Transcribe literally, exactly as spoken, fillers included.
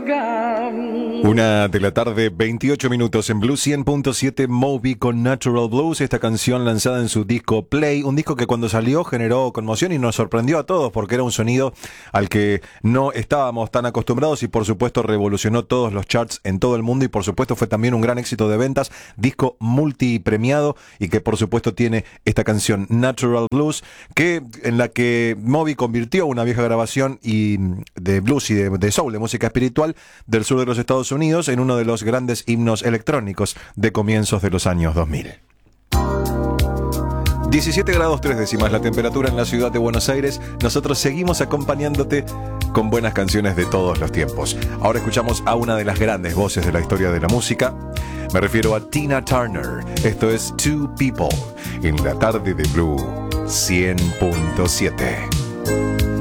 Una de la tarde, veintiocho minutos en Blue cien punto siete, Moby con Natural Blues, esta canción lanzada en su disco Play, un disco que cuando salió generó conmoción y nos sorprendió a todos porque era un sonido al que no estábamos tan acostumbrados y por supuesto revolucionó todos los charts en todo el mundo y por supuesto fue también un gran éxito de ventas, disco multipremiado y que por supuesto tiene esta canción Natural Blues, que en la que Moby convirtió una vieja grabación y de blues y de, de soul, de música espiritual del sur de los Estados Unidos en uno de los grandes himnos electrónicos de comienzos de los años dos mil. diecisiete grados tres décimas la temperatura en la ciudad de Buenos Aires. Nosotros seguimos acompañándote con buenas canciones de todos los tiempos. Ahora escuchamos a una de las grandes voces de la historia de la música. Me refiero a Tina Turner. Esto es Two People en la tarde de Blue cien punto siete.